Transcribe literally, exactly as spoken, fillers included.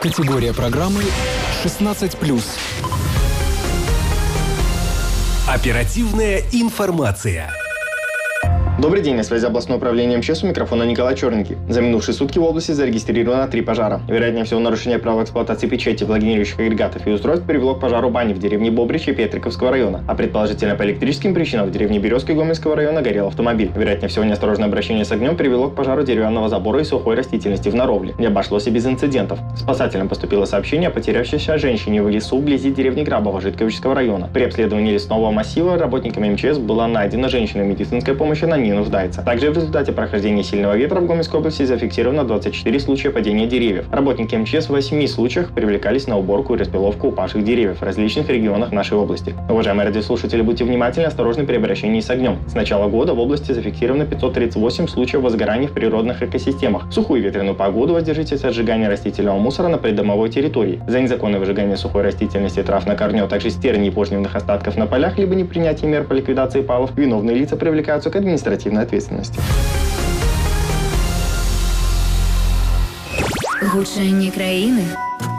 Категория программы шестнадцать плюс. Оперативная информация. Добрый день, на связи областное управление МЧС, у микрофона Николай Черненький. За минувшие сутки в области зарегистрировано три пожара. Вероятнее всего, нарушение правил эксплуатации печати, влагенирующих агрегатов и устройств привело к пожару бани в деревне Бобричи Петриковского района, а предположительно по электрическим причинам в деревне Березки Гомельского района горел автомобиль. Вероятнее всего, неосторожное обращение с огнем привело к пожару деревянного забора и сухой растительности в Наровле, не обошлось и без инцидентов. Спасателям поступило сообщение о потерявшейся женщине в лесу вблизи деревни Грабово Житковичского района. При обследовании лесного массива работниками МЧС была найдена женщина, медицинская помощь она не нуждается. Также в результате прохождения сильного ветра в Гомельской области зафиксировано двадцать четыре случая падения деревьев. Работники МЧС в восьми случаях привлекались на уборку и распиловку упавших деревьев в различных регионах нашей области. Уважаемые радиослушатели, будьте внимательны и осторожны при обращении с огнем. С начала года в области зафиксировано пятьсот тридцать восемь случаев возгораний в природных экосистемах. В сухую ветреную погоду воздержитесь от сжигания растительного мусора на придомовой территории. За незаконное выжигание сухой растительности, трав на корню, а также стерней и почвенных остатков на полях, либо непринятие мер по ликвидации палов, виновные лица привлекаются к административной ответственности. Гучання країни